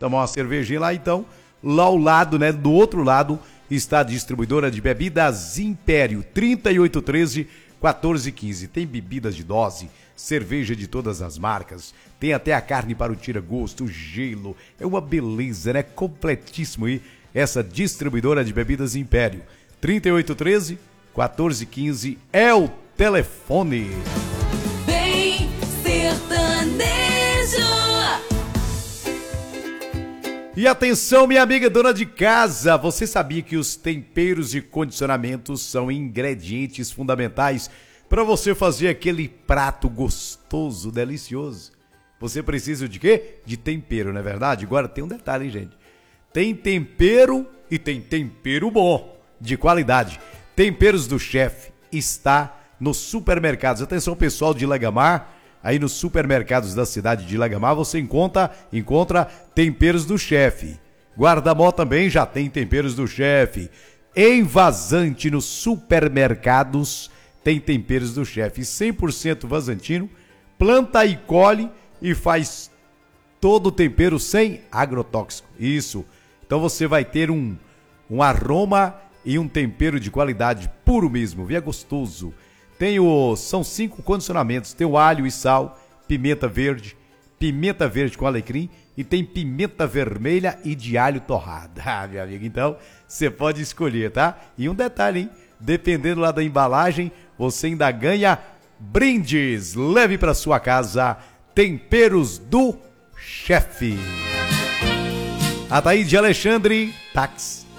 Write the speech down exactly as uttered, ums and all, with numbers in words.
tomar uma cervejinha lá, então, lá ao lado, né, do outro lado, está a distribuidora de bebidas Império, trinta e oito treze, quatorze quinze. Tem bebidas de dose, cerveja de todas as marcas, tem até a carne para o tira-gosto, gelo, é uma beleza, né? Completíssimo aí, essa distribuidora de bebidas Império. trinta e oito treze, quatorze quinze é o telefone. Vem sertanejo. E atenção, minha amiga dona de casa, você sabia que os temperos e condicionamentos são ingredientes fundamentais para você fazer aquele prato gostoso, delicioso? Você precisa de quê? De tempero, não é verdade? Agora tem um detalhe, hein, gente? Tem tempero e tem tempero bom, de qualidade. Temperos do Chefe está nos supermercados. Atenção, pessoal de Lagamar. Aí nos supermercados da cidade de Lagamar você encontra, encontra temperos do Chefe. Guardamó também já tem temperos do Chefe. Em Vazante, nos supermercados, tem temperos do Chefe. cem por cento vazantino, planta e colhe e faz todo o tempero sem agrotóxico. Isso. Então você vai ter um, um aroma e um tempero de qualidade puro mesmo. Vê, é gostoso. Tem o, são cinco condicionamentos, tem o alho e sal, pimenta verde, pimenta verde com alecrim e tem pimenta vermelha e de alho torrado. Ah, meu amigo, então você pode escolher, tá? E um detalhe, hein? Dependendo lá da embalagem, você ainda ganha brindes. Leve para sua casa temperos do Chefe. Ataíde Alexandre, táxi.